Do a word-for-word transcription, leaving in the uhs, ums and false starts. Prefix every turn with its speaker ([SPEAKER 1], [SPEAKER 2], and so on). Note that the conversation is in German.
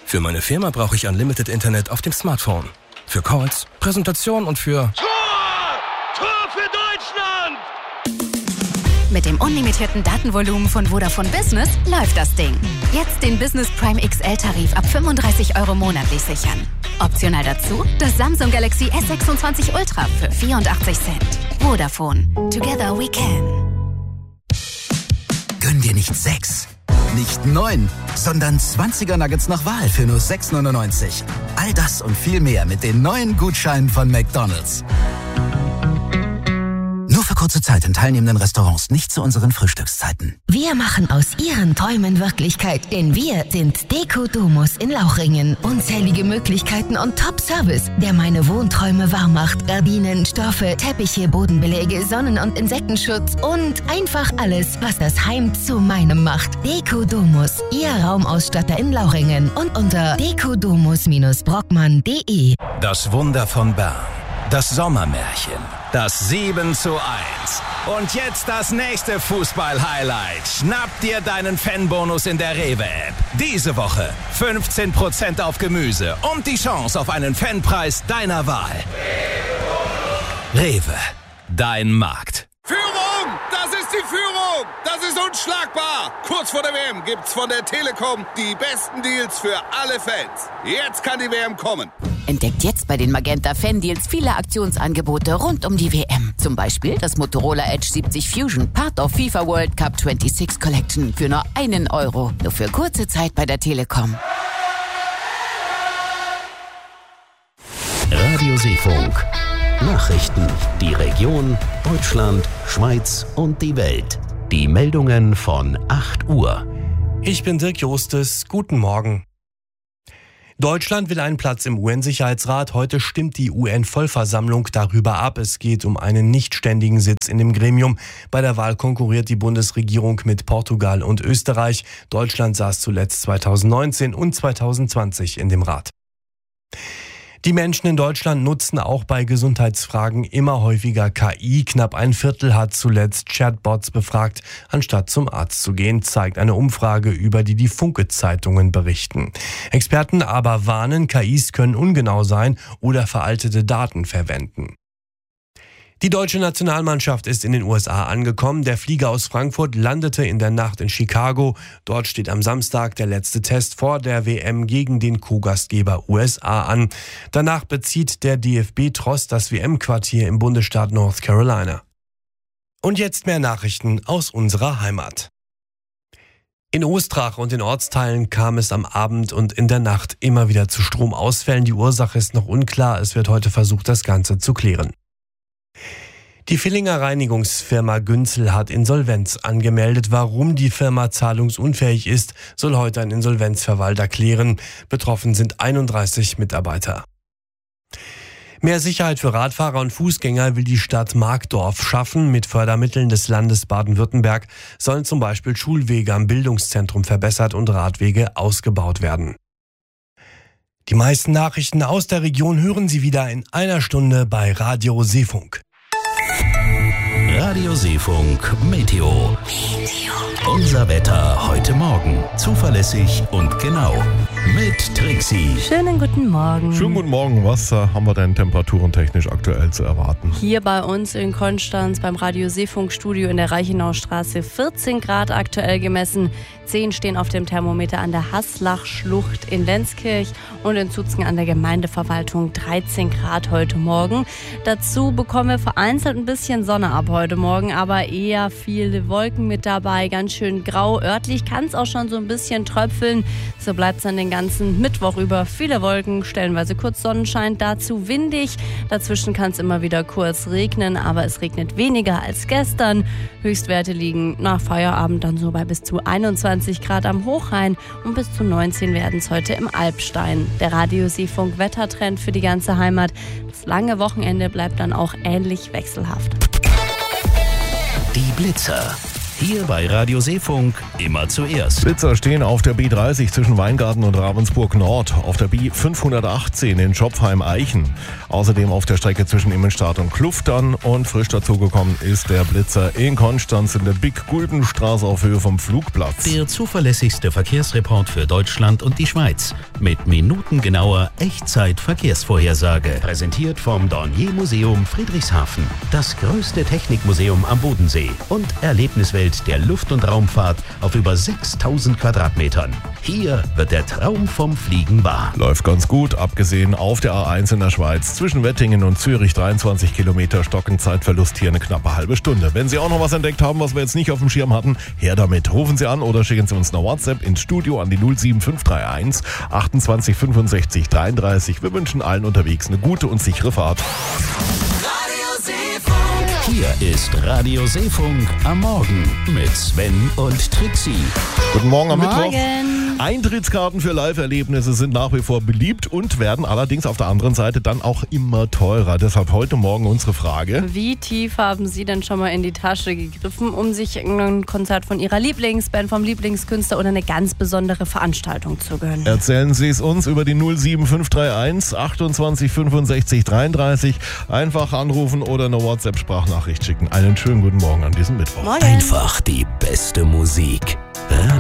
[SPEAKER 1] Für meine Firma brauche ich Unlimited Internet auf dem Smartphone. Für Calls, Präsentation und für...
[SPEAKER 2] Tor! Tor für Deutschland!
[SPEAKER 3] Mit dem unlimitierten Datenvolumen von Vodafone Business läuft das Ding. Jetzt den Business Prime X L-Tarif ab fünfunddreißig Euro monatlich sichern. Optional dazu das Samsung Galaxy S sechsundzwanzig Ultra für vierundachtzig Cent. Vodafone. Together we can.
[SPEAKER 4] Gönn dir nicht sechs, nicht neun, sondern zwanziger Nuggets nach Wahl für nur sechs neunundneunzig. All das und viel mehr mit den neuen Gutscheinen von McDonald's. Nur für kurze Zeit in teilnehmenden Restaurants, nicht zu unseren Frühstückszeiten.
[SPEAKER 5] Wir machen aus Ihren Träumen Wirklichkeit, denn wir sind Deko Domus in Lauchringen. Unzählige Möglichkeiten und Top-Service, der meine Wohnträume wahr macht. Gardinen, Stoffe, Teppiche, Bodenbeläge, Sonnen- und Insektenschutz und einfach alles, was das Heim zu meinem macht. Deko Domus, Ihr Raumausstatter in Lauchringen und unter dekodomus Bindestrich brockmann punkt de.
[SPEAKER 6] Das Wunder von Bern. Das Sommermärchen. Das sieben zu eins. Und jetzt das nächste Fußball-Highlight. Schnapp dir deinen Fanbonus in der Rewe-App. Diese Woche fünfzehn Prozent auf Gemüse und die Chance auf einen Fanpreis deiner Wahl. Rewe, dein Markt.
[SPEAKER 2] Führung! Das ist die Führung! Das ist unschlagbar! Kurz vor der W M gibt's von der Telekom die besten Deals für alle Fans. Jetzt kann die W M kommen.
[SPEAKER 7] Entdeckt jetzt bei den Magenta Fan Deals viele Aktionsangebote rund um die W M. Zum Beispiel das Motorola Edge siebzig Fusion, Part of FIFA World Cup sechsundzwanzig Collection für nur einen Euro. Nur für kurze Zeit bei der Telekom.
[SPEAKER 8] Radio Seefunk. Nachrichten. Die Region, Deutschland, Schweiz und die Welt. Die Meldungen von acht Uhr.
[SPEAKER 9] Ich bin Dirk Jostes. Guten Morgen. Deutschland will einen Platz im U N-Sicherheitsrat. Heute stimmt die U N-Vollversammlung darüber ab. Es geht um einen nichtständigen Sitz in dem Gremium. Bei der Wahl konkurriert die Bundesregierung mit Portugal und Österreich. Deutschland saß zuletzt zweitausendneunzehn und zweitausendzwanzig in dem Rat. Die Menschen in Deutschland nutzen auch bei Gesundheitsfragen immer häufiger K I. Knapp ein Viertel hat zuletzt Chatbots befragt, anstatt zum Arzt zu gehen, zeigt eine Umfrage, über die die Funke-Zeitungen berichten. Experten aber warnen, K Is können ungenau sein oder veraltete Daten verwenden. Die deutsche Nationalmannschaft ist in den U S A angekommen. Der Flieger aus Frankfurt landete in der Nacht in Chicago. Dort steht am Samstag der letzte Test vor der W M gegen den Co-Gastgeber U S A an. Danach bezieht der D F B-Tross das W M-Quartier im Bundesstaat North Carolina. Und jetzt mehr Nachrichten aus unserer Heimat. In Ostrach und den Ortsteilen kam es am Abend und in der Nacht immer wieder zu Stromausfällen. Die Ursache ist noch unklar. Es wird heute versucht, das Ganze zu klären. Die Villinger Reinigungsfirma Günzel hat Insolvenz angemeldet. Warum die Firma zahlungsunfähig ist, soll heute ein Insolvenzverwalter klären. Betroffen sind einunddreißig Mitarbeiter. Mehr Sicherheit für Radfahrer und Fußgänger will die Stadt Markdorf schaffen. Mit Fördermitteln des Landes Baden-Württemberg sollen zum Beispiel Schulwege am Bildungszentrum verbessert und Radwege ausgebaut werden. Die meisten Nachrichten aus der Region hören Sie wieder in einer Stunde bei Radio Seefunk.
[SPEAKER 8] Radio Seefunk Meteo. Meteo. Unser Wetter heute Morgen. Zuverlässig und genau. Mit Trixie.
[SPEAKER 10] Schönen guten Morgen.
[SPEAKER 11] Schönen guten Morgen. Was äh, haben wir denn temperaturen-technisch aktuell zu erwarten?
[SPEAKER 10] Hier bei uns in Konstanz beim Radio Seefunk Studio in der Reichenaustraße vierzehn Grad aktuell gemessen. zehn stehen auf dem Thermometer an der Haslach-Schlucht in Lenzkirch und in Zutzen an der Gemeindeverwaltung dreizehn Grad heute Morgen. Dazu bekommen wir vereinzelt ein bisschen Sonne ab heute Morgen, aber eher viele Wolken mit dabei, ganz schön grau. Örtlich kann es auch schon so ein bisschen tröpfeln. So bleibt es dann den ganzen Mittwoch über. Viele Wolken, stellenweise kurz Sonnenschein, dazu windig. Dazwischen kann es immer wieder kurz regnen, aber es regnet weniger als gestern. Höchstwerte liegen nach Feierabend dann so bei bis zu einundzwanzig Grad am Hochrhein und bis zu neunzehn werden es heute im Alpstein. Der Radio Seefunk Wettertrend für die ganze Heimat. Das lange Wochenende bleibt dann auch ähnlich wechselhaft.
[SPEAKER 8] Die Blitzer. Hier bei Radio Seefunk immer zuerst.
[SPEAKER 11] Blitzer stehen auf der B dreißig zwischen Weingarten und Ravensburg Nord, auf der B fünfhundertachtzehn in Schopfheim-Eichen. Außerdem auf der Strecke zwischen Immenstadt und Kluftern und frisch dazugekommen ist der Blitzer in Konstanz in der Big-Guldenstraße auf Höhe vom Flugplatz.
[SPEAKER 8] Der zuverlässigste Verkehrsreport für Deutschland und die Schweiz mit minutengenauer Echtzeit-Verkehrsvorhersage. Präsentiert vom Dornier Museum Friedrichshafen. Das größte Technikmuseum am Bodensee und Erlebniswelt der Luft- und Raumfahrt auf über sechstausend Quadratmetern. Hier wird der Traum vom Fliegen wahr.
[SPEAKER 11] Läuft ganz gut, abgesehen auf der A eins in der Schweiz. Zwischen Wettingen und Zürich dreiundzwanzig Kilometer, Stockenzeitverlust hier eine knappe halbe Stunde. Wenn Sie auch noch was entdeckt haben, was wir jetzt nicht auf dem Schirm hatten, her damit. Rufen Sie an oder schicken Sie uns eine WhatsApp ins Studio an die null sieben fünf drei eins achtundzwanzig fünfundsechzig dreiunddreißig. Wir wünschen allen unterwegs eine gute und sichere Fahrt.
[SPEAKER 8] Hier ist Radio Seefunk am Morgen mit Sven und Trixie.
[SPEAKER 11] Guten Morgen am
[SPEAKER 10] Morgen.
[SPEAKER 11] Mittwoch. Eintrittskarten für Live-Erlebnisse sind nach wie vor beliebt und werden allerdings auf der anderen Seite dann auch immer teurer. Deshalb heute Morgen unsere Frage.
[SPEAKER 10] Wie tief haben Sie denn schon mal in die Tasche gegriffen, um sich ein Konzert von Ihrer Lieblingsband, vom Lieblingskünstler oder eine ganz besondere Veranstaltung zu gönnen?
[SPEAKER 11] Erzählen Sie es uns über die null sieben fünf drei eins achtundzwanzig fünfundsechzig dreiunddreißig. Einfach anrufen oder eine WhatsApp-Sprachnachricht schicken. Einen schönen guten Morgen an diesem Mittwoch.
[SPEAKER 10] Morgen.
[SPEAKER 8] Einfach die beste Musik.